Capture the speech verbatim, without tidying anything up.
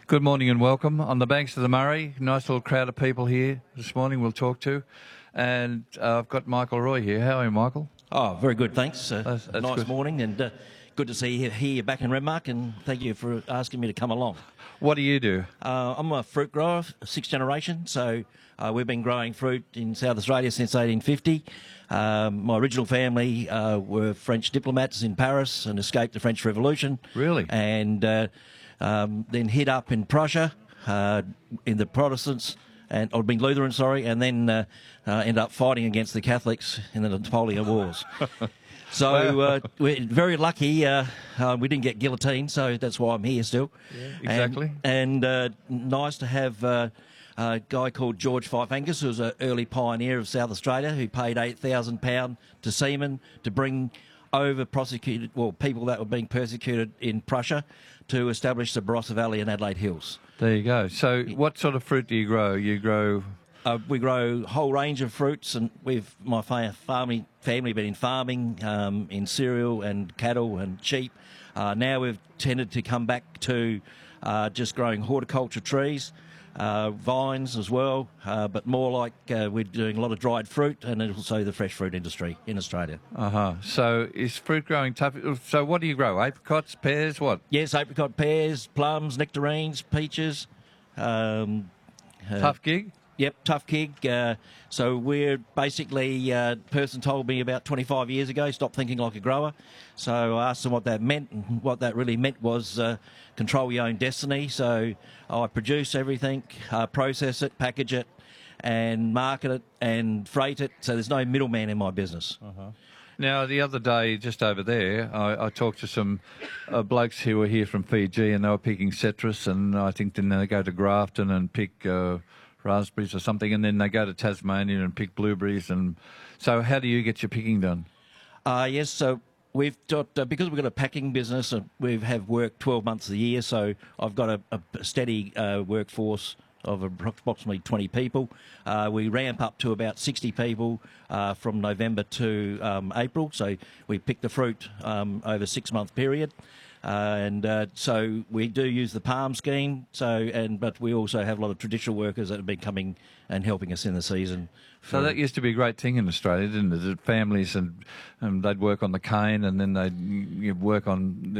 Good morning and welcome. On the banks of the Murray, nice little crowd of people here this morning we'll talk to. And uh, I've got Michael Roy here. How are you, Michael? Oh, very good, thanks. Uh, That's- that's nice good. morning, and uh, good to see you here back in Renmark, and thank you for asking me to come along. What do you do? Uh, I'm a fruit grower, sixth generation, so uh, we've been growing fruit in South Australia since eighteen fifty. Um, my original family uh, were French diplomats in Paris and escaped the French Revolution. Really? And uh, um, then hid up in Prussia uh, in the Protestants, and or been Lutheran, sorry, and then uh, uh, ended up fighting against the Catholics in the Napoleon Wars. So uh, we're very lucky. Uh, uh, we didn't get guillotined, so that's why I'm here still. Yeah, exactly. And, and uh, nice to have uh, a guy called George Fife Angus, who was an early pioneer of South Australia, who paid eight thousand pounds to seamen to bring over prosecuted, well, people that were being persecuted in Prussia to establish the Barossa Valley and Adelaide Hills. There you go. So what sort of fruit do you grow? You grow... Uh, we grow a whole range of fruits, and we've my fa- family family been in farming, um, in cereal and cattle and sheep. Uh, now we've tended to come back to uh, just growing horticulture trees, uh, vines as well, uh, but more like uh, we're doing a lot of dried fruit and also the fresh fruit industry in Australia. Uh-huh. So is fruit growing tough? So what do you grow? Apricots, pears, what? Yes, apricot, pears, plums, nectarines, peaches. Um, uh, Tough gig? Yep, tough gig. Uh, so we're basically, uh, person told me about twenty-five years ago, stop thinking like a grower. So I asked them what that meant, and what that really meant was uh, control your own destiny. So I produce everything, uh, process it, package it, and market it and freight it. So there's no middleman in my business. Uh-huh. Now, the other day, just over there, I, I talked to some uh, blokes who were here from Fiji, and they were picking citrus, and I think then they go to Grafton and pick... Uh, raspberries or something, and then they go to Tasmania and pick blueberries. And so how do you get your picking done? Uh, yes, so we've got, uh, because we've got a packing business, and we have work twelve months of the year, so I've got a, a steady uh, workforce of approximately twenty people. Uh, we ramp up to about sixty people uh, from November to um, April, so we pick the fruit um, over a six-month period. Uh, and uh, so we do use the palm scheme. So, and but we also have a lot of traditional workers that have been coming and helping us in the season. So that used to be a great thing in Australia, didn't it? That families and, and they'd work on the cane, and then they'd you'd work on